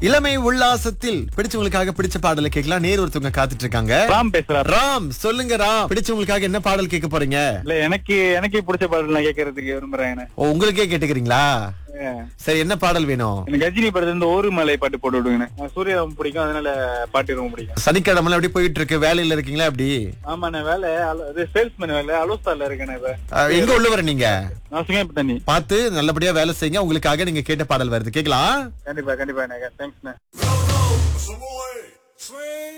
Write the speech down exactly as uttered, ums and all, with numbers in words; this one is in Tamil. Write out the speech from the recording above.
இளமை உல்லாசத்தில் பிடிச்சவங்களுக்காக பிடிச்ச பாடலை கேட்கலாம். நேர் ஒருத்தவங்க காத்துட்டு இருக்காங்க. ராம் பேசுறாரு. ராம், சொல்லுங்க ராம், பிடிச்சவங்களுக்காக என்ன பாடல் கேட்க போறீங்க? இல்ல எனக்கு எனக்கே பிடிச்ச பாடல் நான் கேட்கறதுக்கு விரும்புறேன். ஓ, உங்களுக்கே கேட்டுக்கிறீங்களா? சரி, என்ன பாடல் வேணும்? எனக்கு கஜினி படத்துல இருந்து ஒரு மலை பாட்டு போட்டு விடுங்க. சூர்யா ரொம்ப பிடிக்கும், அதனால பாட்டு ரொம்ப பிடிக்கும். சனிக்கிழமை எப்படி போயிட்டு இருக்கு? வேலையில இருக்கீங்களா? அப்படி ஆமா, நான் வேலை சேல்ஸ்மேன் வேலை அலோஸ்தால இருக்கேன். இப்ப எங்க உள்ளவர நீங்க? நான் சுங்க தண்ணி பார்த்து நல்லபடியா வேலை செய்யுங்க. உங்களுக்காக நீங்க கேட்ட பாடல் வருது, கேட்கலாம். கண்டிப்பா கண்டிப்பா. தேங்க்ஸ்.